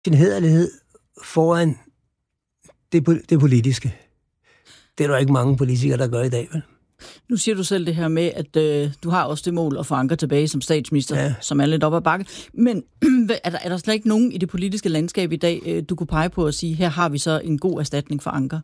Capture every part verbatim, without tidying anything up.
sin hæderlighed foran det, det politiske. Det er der ikke mange politikere, der gør i dag, vel? Nu siger du selv det her med, at øh, du har også det mål at få Anker tilbage som statsminister, ja. Som er lidt op ad bakke. Men er der, er der slet ikke nogen i det politiske landskab i dag, øh, du kunne pege på at sige, her har vi så en god erstatning for Anker?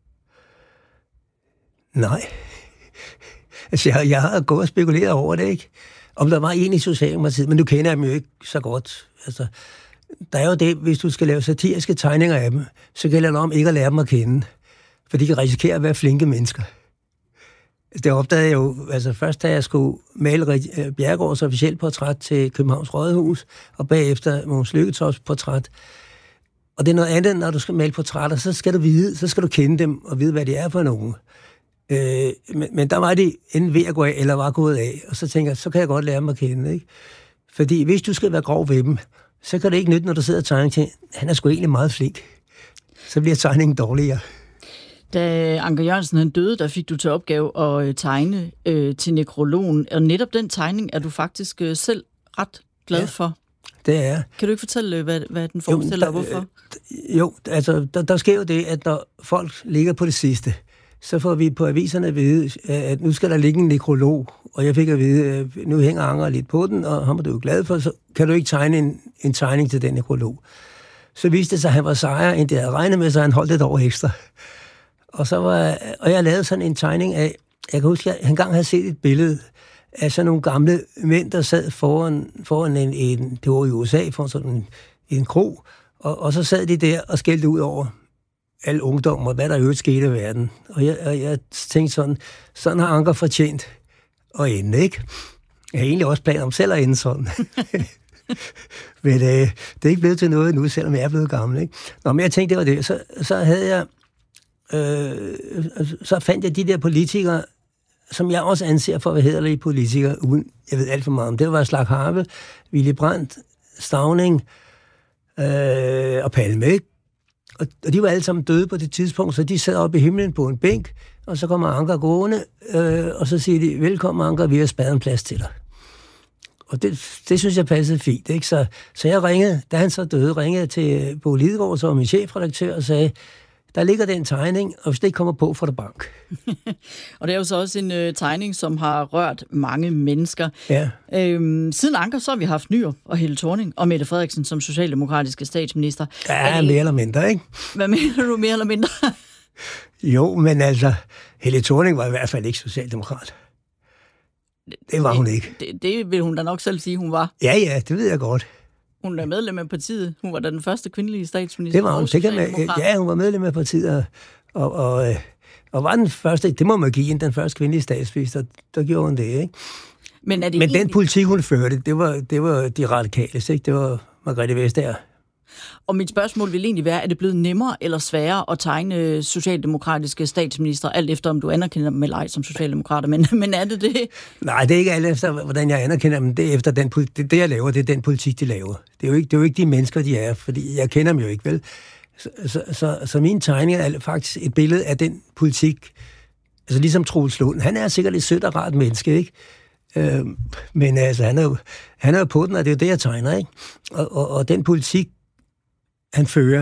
Nej. Altså, jeg, jeg har gået og spekuleret over det, ikke? Om der var en i Socialdemokratiet, men du kender dem jo ikke så godt. Altså, der er jo det, hvis du skal lave satiriske tegninger af dem, så gælder det om ikke at lære dem at kende. For de kan risikere at være flinke mennesker. Det opdagede jeg jo, altså først da jeg skulle male Bjerregaards officielt portræt til Københavns Rådhus, og bagefter Mogens Lykketofts portræt. Og det er noget andet, når du skal male portrætter, så skal du vide, så skal du kende dem og vide, hvad de er for nogen. Øh, men, men der var de enten ved at gå af, eller var gået af, og så tænker jeg, så kan jeg godt lære dem at kende, ikke? Fordi hvis du skal være grov ved dem, så kan det ikke nytte, når du sidder og tegner til, han er sgu egentlig meget flink. Så bliver tegningen dårligere. Da Anker Jørgensen han døde, der fik du til opgave at tegne øh, til nekrologen, og netop den tegning er du faktisk øh, selv ret glad ja, for. Det er. Kan du ikke fortælle, hvad, hvad den forestiller, og hvorfor? Jo, altså, der, der sker jo det, at når folk ligger på det sidste, så får vi på aviserne at vide, at nu skal der ligge en nekrolog, og jeg fik at vide, at nu hænger Anker lidt på den, og ham er du jo glad for, så kan du ikke tegne en, en tegning til den nekrolog. Så viste det sig, at han var sejere, end det havde regnet med, så han holdt et år ekstra. Og, så var, og jeg lavede sådan en tegning af, jeg kan huske, at jeg engang havde set et billede af sådan nogle gamle mænd, der sad foran, foran en, en, det var i U S A, foran sådan en, en krog, og, og så sad de der og skældte ud over al ungdom, og hvad der øvrigt skete i verden. Og jeg, og jeg tænkte sådan, sådan har Anker fortjent at ende, ikke? Jeg har egentlig også planer om selv at ende sådan. Men øh, det er ikke blevet til noget nu, selvom jeg er blevet gammel, ikke? Nå, men jeg tænkte, det var det. Så, så havde jeg Øh, så fandt jeg de der politikere, som jeg også anser for at være hæderlige politikere, uden jeg ved alt for meget om. Det var Slag Harve, Willy Brandt, Stauning øh, og Palme. Og, og de var alle sammen døde på det tidspunkt, så de sad oppe i himlen på en bænk, og så kommer Anker gående, øh, og så siger de, velkommen Anker, vi har spadet en plads til dig. Og det, det synes jeg passede fint, ikke? Så, så jeg ringede, da han så døde, ringede til Bo Lidegaard, som var min chefredaktør, og sagde, der ligger den tegning, og hvis det ikke kommer på, får du bank. Og det er jo så også en øh, tegning, som har rørt mange mennesker. Ja. Øhm, siden Anker, så har vi haft Nyrup og Helle Thorning og Mette Frederiksen som socialdemokratiske statsminister. Ja, det, mere eller mindre, ikke? Hvad mener du, mere eller mindre? Jo, men altså, Helle Thorning var i hvert fald ikke socialdemokrat. Det var det, hun ikke. Det, det vil hun da nok selv sige, hun var. Ja, ja, det ved jeg godt. Hun er medlem af partiet. Hun var da den første kvindelige statsminister. Det var hun. Det kan man, ja, hun var medlem af partiet, og, og, og var den første, det må man give hende, den første kvindelige statsminister. Der gjorde hun det, ikke? Men, er det Men egentlig... den politik, hun førte, det var, det var de radikale, ikke? Det var Margrethe Vestager. Og mit spørgsmål vil egentlig være, er det blevet nemmere eller sværere at tegne socialdemokratiske statsminister, alt efter om du anerkender dem eller ej som socialdemokrater, men, men er det det? Nej, det er ikke alt efter, hvordan jeg anerkender dem. Det er efter den det, det, jeg laver, det er den politik, de laver. Det er jo ikke, det er jo ikke de mennesker, de er, fordi jeg kender dem jo ikke, vel? Så, så, så, så mine tegninger er faktisk et billede af den politik, altså ligesom Troels Lund. Han er sikkert et sødt og rart menneske, ikke? Øh, men altså, han er, jo, han er jo på den, og det er jo det, jeg tegner, ikke? Og, og, og den politik, han fører,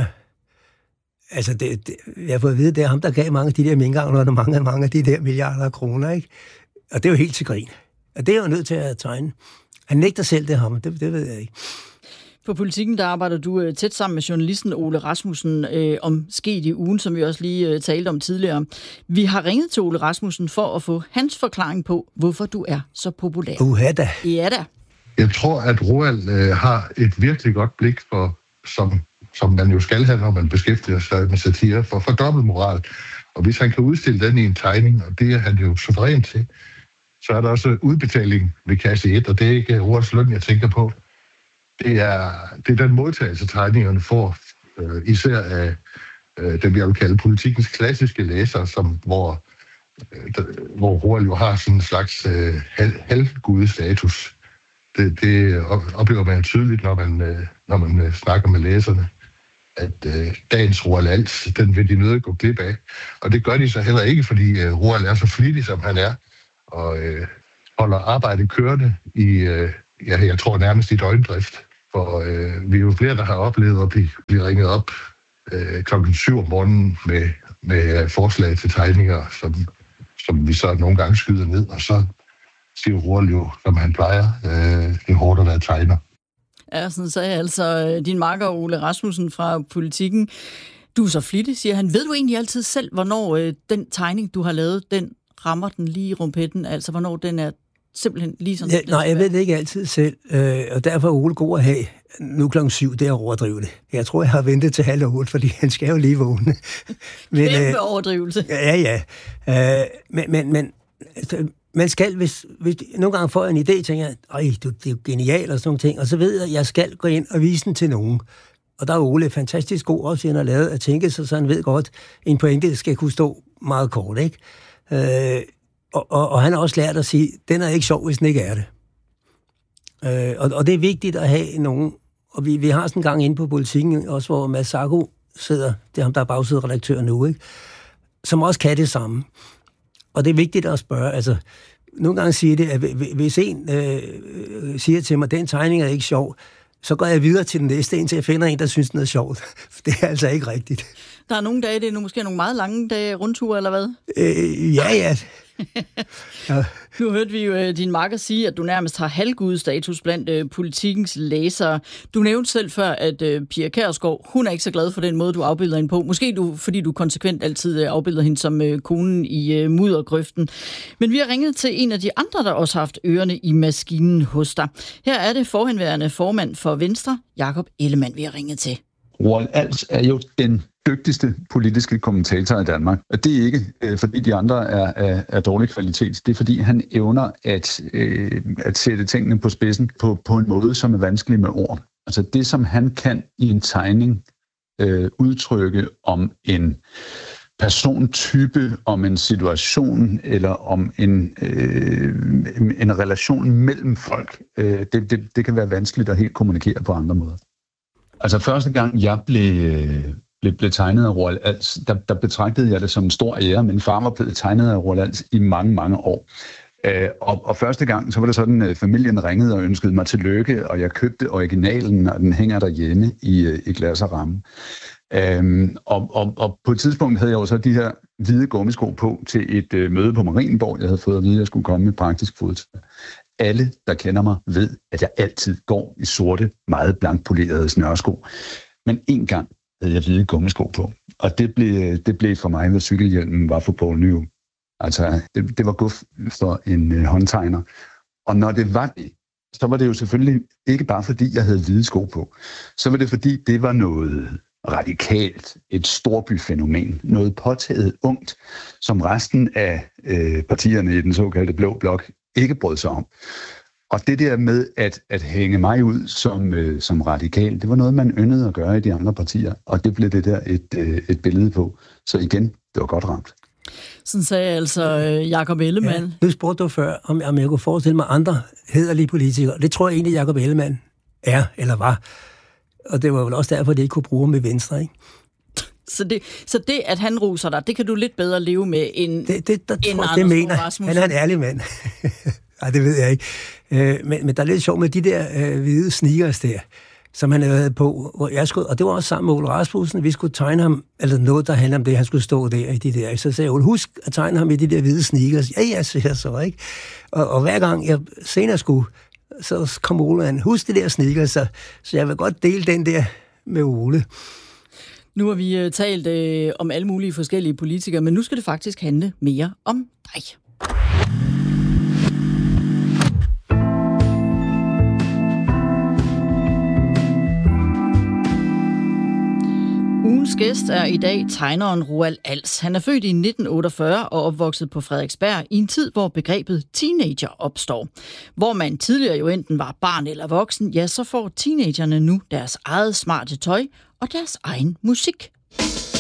altså det, det, jeg har fået at vide, det er ham, der gav mange af de der minkavlere, og mange, mange af de der milliarder af kroner, ikke? Og det er jo helt til grin. Og det er jo nødt til at tegne. Han nægter selv det ham, det, det ved jeg ikke. På Politikken, der arbejder du tæt sammen med journalisten Ole Rasmussen øh, om sket i ugen, som vi også lige øh, talte om tidligere. Vi har ringet til Ole Rasmussen for at få hans forklaring på, hvorfor du er så populær. Uha da. Ja da. Jeg tror, at Roald øh, har et virkelig godt blik for, som som man jo skal have, når man beskæftiger sig med satire, for, for dobbeltmoral. Og hvis han kan udstille den i en tegning, og det er han jo suveræn til, så er der også udbetaling ved kasse et, og det er ikke Roalds løn, jeg tænker på. Det er, det er den modtagelse, tegningerne får, øh, især af øh, dem, jeg vil kalde Politikens klassiske læsere, som, hvor, øh, der, hvor Roald jo har sådan en slags øh, halvgudestatus. Det, det oplever man tydeligt, når man, øh, når man øh, snakker med læserne, at øh, dagens Roald Als, den vil de nødt gå glip af. Og det gør de så heller ikke, fordi øh, Roald er så flittig, som han er, og øh, holder arbejdet kørende i, øh, ja, jeg tror nærmest i døgndrift, For øh, vi er jo flere, der har oplevet at blive, blive ringet op øh, klokken syv om morgenen med, med forslag til tegninger, som, som vi så nogle gange skyder ned, og så siger Roald jo, som han plejer, øh, det er hårdt at være tegner. Ja, sådan sagde altså din makker Ole Rasmussen fra Politikken. Du er så flittig, siger han. Ved du egentlig altid selv, hvornår øh, den tegning, du har lavet, den rammer den lige i rumpetten? Altså, hvornår den er simpelthen lige sådan? Ja, nej, jeg ved det ikke altid selv, øh, og derfor er Ole god at have. Nu klokken syv, det er overdrivet det. Jeg tror, jeg har ventet til halv otte, fordi han skal jo lige vågne. Men, Kæmpe øh, overdrivelse. Ja, ja. Øh, men, men, men altså, man skal, hvis, hvis nogle gange får jeg en idé, tænker jeg, øj, det er jo genialt og sådan nogle ting, og så ved jeg, at jeg skal gå ind og vise den til nogen. Og der er Ole fantastisk god også, han har lavet at tænke sig, så han ved godt, at en pointe skal kunne stå meget kort, ikke? Øh, og, og, og han har også lært at sige, den er ikke sjov, hvis den ikke er det. Øh, og, og det er vigtigt at have nogen, og vi, vi har sådan en gang inde på Politikken, også hvor Mads Sarko sidder, det er ham, der er bagsideredaktør nu, ikke? Som også kan det samme. Og det er vigtigt at spørge, altså, nogle gange siger det, at hvis en øh, siger til mig, den tegning er ikke sjov, så går jeg videre til den næste, indtil jeg finder en, der synes, den er sjovt. Det er altså ikke rigtigt. Der er nogle dage, det er måske nogle meget lange dage, rundture, eller hvad? Øh, ja, ja. ja. Nu hørte vi jo din makker sige, at du nærmest har halvgudstatus blandt øh, Politikens læsere. Du nævnte selv før, at øh, Pia Kjærsgaard, hun er ikke så glad for den måde, du afbilder hende på. Måske du, fordi du konsekvent altid øh, afbilder hende som øh, konen i øh, muddergrøften. Men vi har ringet til en af de andre, der også har haft ørerne i maskinen hos dig. Her er det forhenværende formand for Venstre, Jakob Ellemann, vi har ringet til. Roald Als er jo den dygtigste politiske kommentator i Danmark. Og det er ikke, øh, fordi de andre er, er, er dårlig kvalitet. Det er, fordi han evner at, øh, at sætte tingene på spidsen på, på en måde, som er vanskelig med ord. Altså det, som han kan i en tegning øh, udtrykke om en persontype, om en situation eller om en, øh, en relation mellem folk, øh, det, det, det kan være vanskeligt at helt kommunikere på andre måder. Altså første gang jeg blev, blev, blev tegnet af Roald Als, der, der betragtede jeg det som en stor ære. Min far var blevet tegnet af Roald Als i mange, mange år. Øh, og, og første gang, så var det sådan, at familien ringede og ønskede mig tillykke, og jeg købte originalen, og den hænger derhjemme i, i glas og ramme. Øhm, og, og, og på et tidspunkt havde jeg jo så de her hvide gummisko på til et øh, møde på Marienborg. Jeg havde fået at vide, at jeg skulle komme med praktisk fodtøj. Alle, der kender mig, ved, at jeg altid går i sorte, meget blankpolerede snørsko. Men en gang havde jeg hvide gummisko på, og det blev, det blev for mig, hvad cykelhjelmen var for Poul Nyrup. Altså, det, det var guf for en øh, håndtegner. Og når det var det, så var det jo selvfølgelig ikke bare fordi, jeg havde hvide sko på. Så var det fordi, det var noget radikalt, et storbyfænomen, noget påtaget ungt, som resten af øh, partierne i den såkaldte blå blok ikke brød sig om. Og det der med at, at hænge mig ud som, øh, som radikal, det var noget, man yndede at gøre i de andre partier, og det blev det der et, øh, et billede på. Så igen, det var godt ramt. Sådan sagde altså øh, Jakob Ellemann. Ja, nu spurgte du før, om, om jeg kunne forestille mig andre hæderlige politikere. Det tror jeg egentlig, Jakob Ellemann er, eller var. Og det var vel også derfor, det ikke kunne bruge med Venstre, ikke? Så det, så det, at han ruser dig, det kan du lidt bedre leve med, end, det, det, der, end tror, Anders det mener. Rasmussen. Han er en ærlig mand. Nej, det ved jeg ikke. Øh, men, men der er lidt sjovt med de der øh, hvide sneakers der, som han havde på, hvor jeg skulle, og det var også sammen med Ole Rasmussen, vi skulle tegne ham, eller noget, der handler om det, han skulle stå der i de der. Så sagde Ole, husk at tegne ham i de der hvide sneakers. Ja, ja, siger jeg så, ikke? Og, og hver gang jeg senere skulle, så kom Ole an, husk det der sneakers, så, så jeg vil godt dele den der med Ole. Nu har vi uh, talt uh, om alle mulige forskellige politikere, men nu skal det faktisk handle mere om dig. Ugens gæst er i dag tegneren Roald Als. Han er født i nitten otteogfyrre og opvokset på Frederiksberg i en tid, hvor begrebet teenager opstår. Hvor man tidligere jo enten var barn eller voksen, ja, så får teenagerne nu deres eget smarte tøj og deres egen musik.